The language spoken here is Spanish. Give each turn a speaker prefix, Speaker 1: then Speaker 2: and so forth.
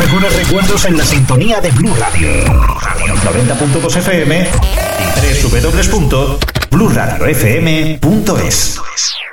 Speaker 1: mejores recuerdos en la sintonía de Blu Radio. 90.2 FM y www.bluradiofm.es.